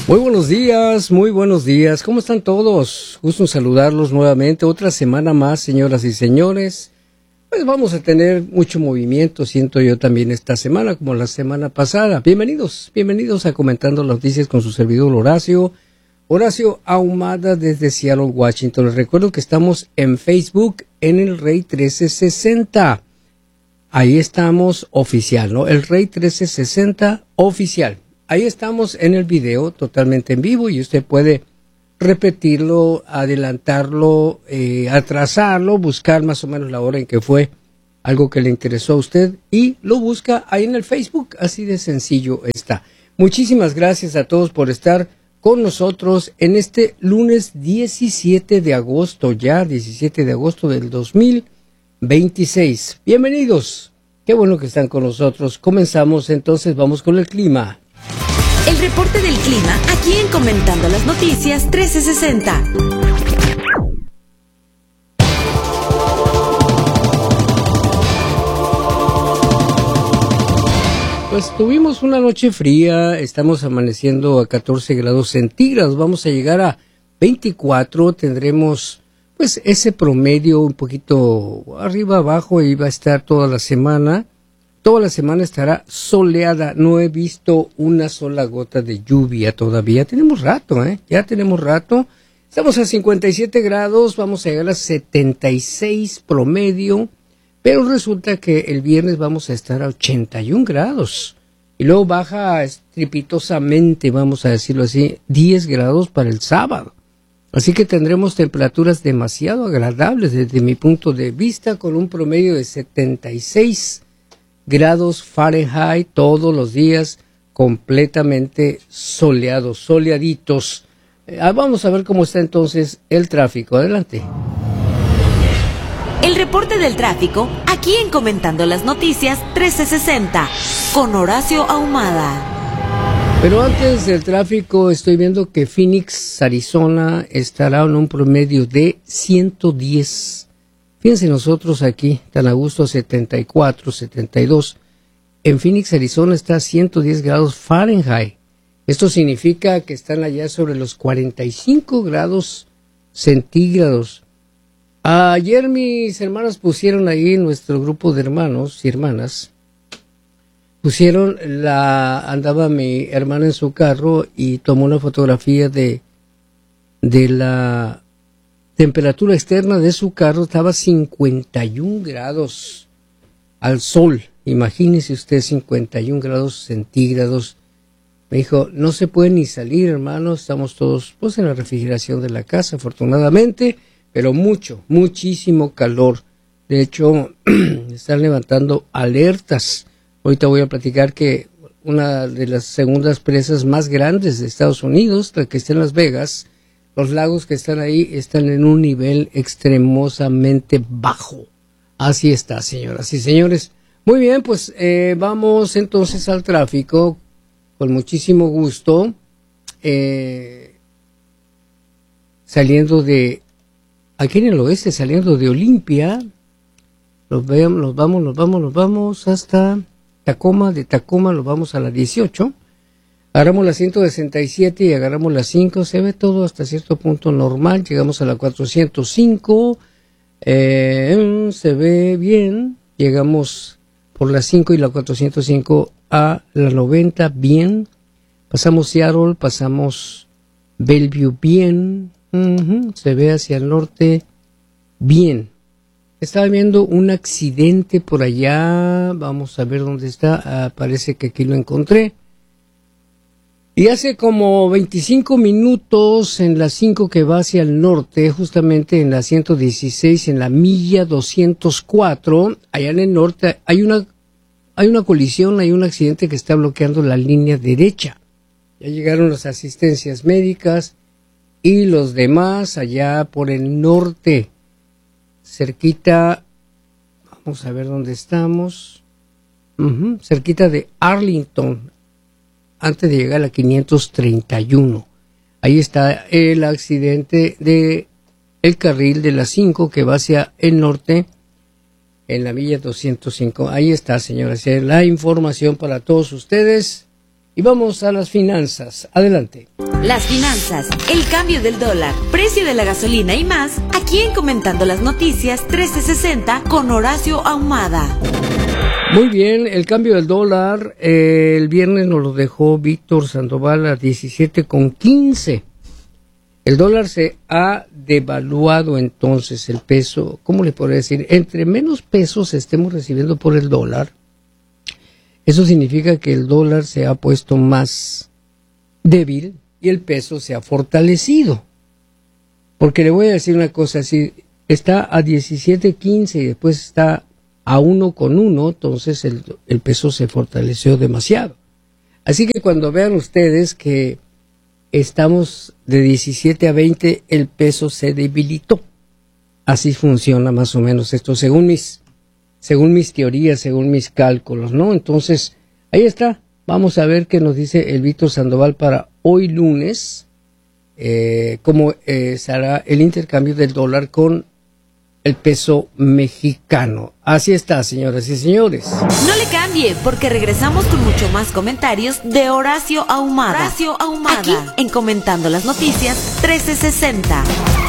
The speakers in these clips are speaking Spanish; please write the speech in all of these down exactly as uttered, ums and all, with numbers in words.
Muy buenos días, muy buenos días. ¿Cómo están todos? Gusto en saludarlos nuevamente. Otra semana más, señoras y señores. Pues vamos a tener mucho movimiento, siento yo también esta semana, como la semana pasada. Bienvenidos, bienvenidos a Comentando las Noticias con su servidor Horacio. Horacio Ahumada desde Seattle, Washington. Les recuerdo que estamos en Facebook en el Rey trece sesenta. Ahí estamos oficial, ¿no? El Rey trece sesenta oficial. Ahí estamos en el video totalmente en vivo y usted puede repetirlo, adelantarlo, eh, atrasarlo, buscar más o menos la hora en que fue algo que le interesó a usted y lo busca ahí en el Facebook. Así de sencillo está. Muchísimas gracias a todos por estar con nosotros en este lunes diecisiete de agosto, ya diecisiete de agosto del dos mil veintiséis. Bienvenidos. Qué bueno que están con nosotros. Comenzamos entonces, vamos con el clima. El reporte del clima, aquí en Comentando las Noticias trece sesenta. Pues tuvimos una noche fría, estamos amaneciendo a catorce grados centígrados, vamos a llegar a veinticuatro, tendremos pues ese promedio un poquito arriba abajo y va a estar toda la semana. Toda la semana estará soleada, no he visto una sola gota de lluvia todavía. Tenemos rato, ¿eh? Ya tenemos rato. Estamos a cincuenta y siete grados, vamos a llegar a setenta y seis promedio, pero resulta que el viernes vamos a estar a ochenta y un grados. Y luego baja estrepitosamente, vamos a decirlo así, diez grados para el sábado. Así que tendremos temperaturas demasiado agradables desde mi punto de vista, con un promedio de setenta y seis grados Fahrenheit todos los días, completamente soleados, soleaditos. Eh, vamos a ver cómo está entonces el tráfico. Adelante. El reporte del tráfico, aquí en Comentando las Noticias trece sesenta, con Horacio Ahumada. Pero antes del tráfico, estoy viendo que Phoenix, Arizona, estará en un promedio de ciento diez. Fíjense nosotros aquí, tan a gusto, setenta y cuatro, setenta y dos. En Phoenix, Arizona, está a ciento diez grados Fahrenheit. Esto significa que están allá sobre los cuarenta y cinco grados centígrados. Ayer mis hermanas pusieron ahí, en nuestro grupo de hermanos y hermanas, pusieron la, andaba mi hermana en su carro y tomó una fotografía de, de la temperatura externa de su carro. Estaba cincuenta y un grados al sol. Imagínese usted, cincuenta y un grados centígrados. Me dijo, no se puede ni salir, hermano. Estamos todos pues en la refrigeración de la casa, afortunadamente, pero mucho, muchísimo calor. De hecho, están levantando alertas. Ahorita voy a platicar que una de las segundas presas más grandes de Estados Unidos, la que está en Las Vegas, los lagos que están ahí están en un nivel extremosamente bajo. Así está, señoras y señores. Muy bien, pues eh, vamos entonces al tráfico con muchísimo gusto. Eh, saliendo de, aquí en el oeste, saliendo de Olimpia, los, veamos, los vamos, nos vamos, nos vamos hasta Tacoma. De Tacoma los vamos a la dieciocho. Agarramos la ciento sesenta y siete y agarramos la cinco, se ve todo hasta cierto punto normal, llegamos a la cuatrocientos cinco, eh, se ve bien, llegamos por la cinco y la cuatrocientos cinco a la noventa, bien, pasamos Seattle, pasamos Bellevue, bien, uh-huh, se ve hacia el norte, bien. Estaba viendo un accidente por allá, vamos a ver dónde está, ah, parece que aquí lo encontré. Y hace como veinticinco minutos en la cinco que va hacia el norte, justamente en la ciento dieciséis, en la milla doscientos cuatro, allá en el norte, hay una, hay una colisión, hay un accidente que está bloqueando la línea derecha. Ya llegaron las asistencias médicas y los demás allá por el norte, cerquita, vamos a ver dónde estamos, uh-huh, cerquita de Arlington, antes de llegar a la quinientos treinta y uno. Ahí está el accidente de el carril de la cinco que va hacia el norte en la milla doscientos cinco. Ahí está, señoras, la información para todos ustedes. Y vamos a las finanzas. Adelante. Las finanzas, el cambio del dólar, precio de la gasolina y más, aquí en Comentando las Noticias trece sesenta con Horacio Ahumada. Muy bien, el cambio del dólar, eh, el viernes nos lo dejó Víctor Sandoval a diecisiete con quince. El dólar se ha devaluado entonces, el peso, ¿cómo le podría decir? Entre menos pesos estemos recibiendo por el dólar, eso significa que el dólar se ha puesto más débil y el peso se ha fortalecido. Porque le voy a decir una cosa, si está a diecisiete quince y después está a uno con uno, entonces el, el peso se fortaleció demasiado. Así que cuando vean ustedes que estamos de diecisiete a veinte, el peso se debilitó. Así funciona más o menos esto, según mis, según mis teorías, según mis cálculos, ¿no? Entonces, ahí está. Vamos a ver qué nos dice el Víctor Sandoval para hoy lunes, eh, cómo eh, será el intercambio del dólar con el peso mexicano. Así está, señoras y señores. No le cambie, porque regresamos con mucho más comentarios de Horacio Ahumada. Horacio Ahumada. Aquí en Comentando las Noticias trece sesenta.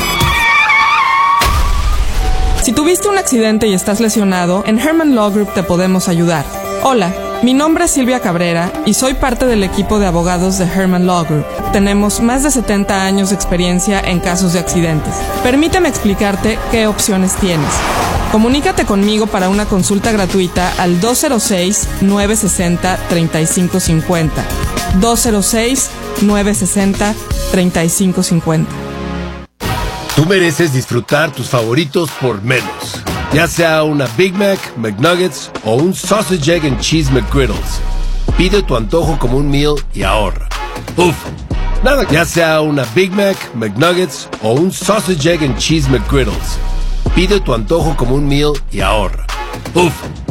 Si tuviste un accidente y estás lesionado, en Herman Law Group te podemos ayudar. Hola, mi nombre es Silvia Cabrera y soy parte del equipo de abogados de Herman Law Group. Tenemos más de setenta años de experiencia en casos de accidentes. Permíteme explicarte qué opciones tienes. Comunícate conmigo para una consulta gratuita al dos cero seis, nueve seis cero, tres cinco cinco cero. dos cero seis, nueve seis cero, tres cinco cinco cero. Tú mereces disfrutar tus favoritos por menos. Ya sea una Big Mac, McNuggets o un Sausage, Egg and Cheese McGriddles. Pide tu antojo como un meal y ahorra. Uf, nada, ya sea una Big Mac, McNuggets o un Sausage, Egg and Cheese McGriddles. Pide tu antojo como un meal y ahorra. Uf.